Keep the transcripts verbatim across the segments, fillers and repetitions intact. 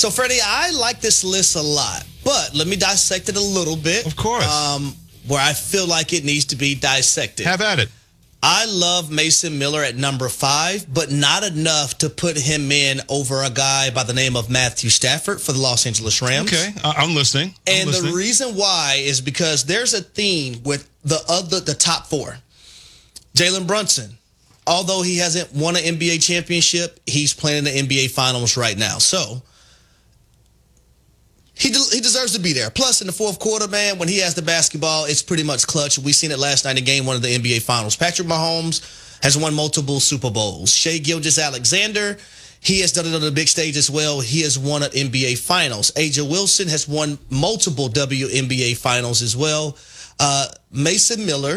So, Freddie, I like this list a lot, but let me dissect it a little bit. Of course. Um, where I feel like it needs to be dissected. Have at it. I love Mason Miller at number five, but not enough to put him in over a guy by the name of Matthew Stafford for the Los Angeles Rams. Okay, I'm listening. I'm and listening. the reason why is because there's a theme with the other, the top four. Jalen Brunson, although he hasn't won an N B A championship, he's playing in the N B A Finals right now. So he de- he deserves to be there. Plus, in the fourth quarter, man, when he has the basketball, it's pretty much clutch. We seen it last night in game one of the N B A Finals. Patrick Mahomes has won multiple Super Bowls. Shai Gilgeous-Alexander, he has done it on the big stage as well. He has won an N B A Finals. A J Wilson has won multiple W N B A Finals as well. Uh, Mason Miller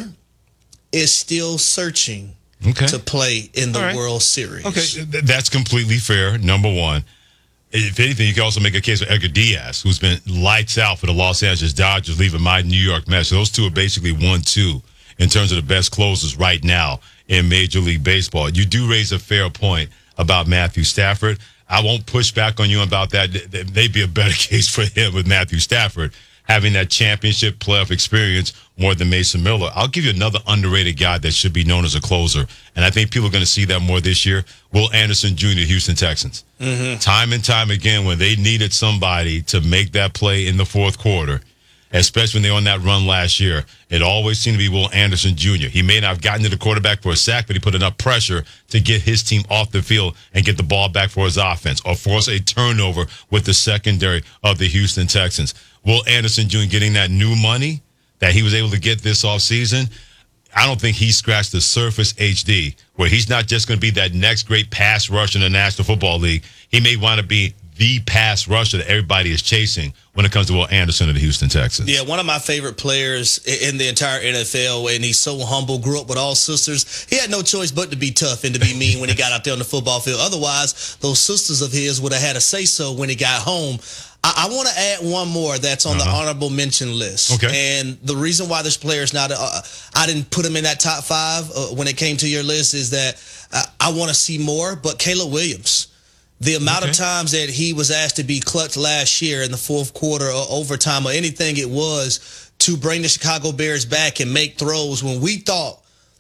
is still searching okay. to play in the right. World Series. Okay, that's completely fair, number one. If anything, you can also make a case for Edgar Diaz, who's been lights out for the Los Angeles Dodgers, leaving my New York Mets. Those two are basically one two in terms of the best closers right now in Major League Baseball. You do raise a fair point about Matthew Stafford. I won't push back on you about that. There may be a better case for him with Matthew Stafford having that championship playoff experience more than Mason Miller. I'll give you another underrated guy that should be known as a closer, and I think people are going to see that more this year. Will Anderson Junior, Houston Texans. Mm-hmm. Time and time again, when they needed somebody to make that play in the fourth quarter, especially when they were on that run last year, it always seemed to be Will Anderson Junior He may not have gotten to the quarterback for a sack, but he put enough pressure to get his team off the field and get the ball back for his offense or force a turnover with the secondary of the Houston Texans. Will Anderson Junior getting that new money that he was able to get this offseason, I don't think he scratched the surface H D, where he's not just going to be that next great pass rusher in the National Football League. He may want to be the pass rusher that everybody is chasing when it comes to Will Anderson of the Houston Texans. Yeah, one of my favorite players in the entire N F L, and he's so humble, grew up with all sisters. He had no choice but to be tough and to be mean when he got out there on the football field. Otherwise, those sisters of his would have had a say-so when he got home. I, I want to add one more that's on uh-huh. the honorable mention list. Okay. And the reason why this player is not, uh, I didn't put him in that top five uh, when it came to your list is that uh, I want to see more, but Caleb Williams. The amount okay. of times that he was asked to be clutch last year in the fourth quarter or overtime or anything it was to bring the Chicago Bears back and make throws when we thought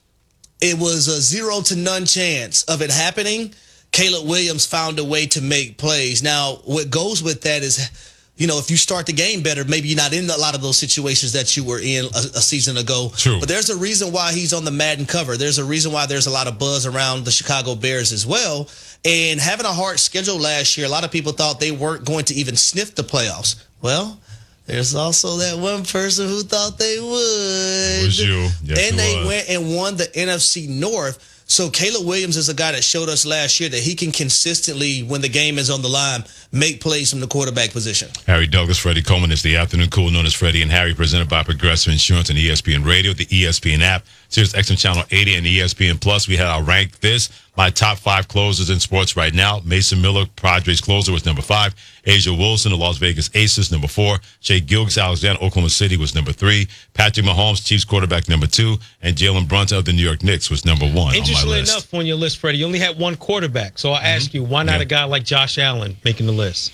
it was a zero to none chance of it happening, Caleb Williams found a way to make plays. Now, what goes with that is, you know, if you start the game better, maybe you're not in a lot of those situations that you were in a, a season ago. True. But there's a reason why he's on the Madden cover. There's a reason why there's a lot of buzz around the Chicago Bears as well. And having a hard schedule last year, a lot of people thought they weren't going to even sniff the playoffs. Well, there's also that one person who thought they would. It was you. Yes, and it they was. went and won the N F C North. So Caleb Williams is a guy that showed us last year that he can consistently, when the game is on the line, make plays from the quarterback position. Harry Douglas, Freddie Coleman is the afternoon cool, known as Freddie and Harry, presented by Progressive Insurance and E S P N Radio, the E S P N app, Sirius X M Channel eighty, and E S P N Plus. We had our rank this. My top five closers in sports right now. Mason Miller, Padres closer, was number five. A'ja Wilson, the Las Vegas Aces, number four. Shai Gilgeous-Alexander, Oklahoma City, was number three. Patrick Mahomes, Chiefs quarterback, number two. And Jalen Brunson of the New York Knicks was number one on my list. Interestingly enough, on your list, Freddie, you only had one quarterback. So I'll mm-hmm. ask you, why not yeah. a guy like Josh Allen making the list?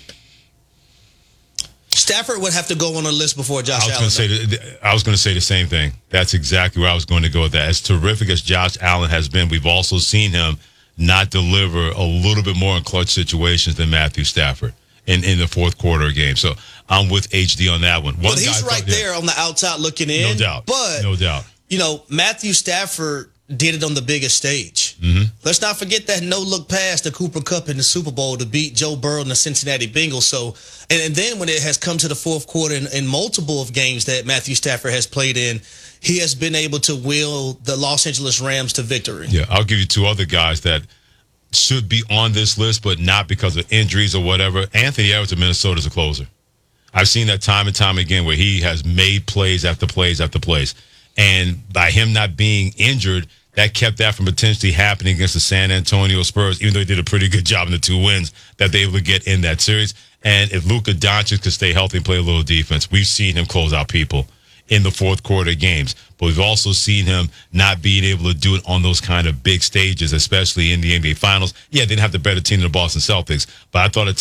Stafford would have to go on the list before Josh I was Allen. Gonna say the, I was going to say the same thing. That's exactly where I was going to go with that. As terrific as Josh Allen has been, we've also seen him not deliver a little bit more in clutch situations than Matthew Stafford in, in the fourth quarter of game. So I'm with H D on that one. one but he's right thought, there yeah. on the outside looking in. No doubt. But, no doubt. You know, Matthew Stafford did it on the biggest stage. Mm-hmm. Let's not forget that no-look pass to Cooper Kupp in the Super Bowl to beat Joe Burrow and the Cincinnati Bengals. So, and, and then when it has come to the fourth quarter in, in multiple of games that Matthew Stafford has played in, he has been able to will the Los Angeles Rams to victory. Yeah, I'll give you two other guys that should be on this list, but not because of injuries or whatever. Anthony Edwards of Minnesota is a closer. I've seen that time and time again where he has made plays after plays after plays. And by him not being injured, that kept that from potentially happening against the San Antonio Spurs, even though he did a pretty good job in the two wins that they were able to get in that series. And if Luka Doncic could stay healthy and play a little defense, we've seen him close out people in the fourth quarter games. But we've also seen him not being able to do it on those kind of big stages, especially in the N B A Finals. Yeah, they didn't have the better team than the Boston Celtics, but I thought at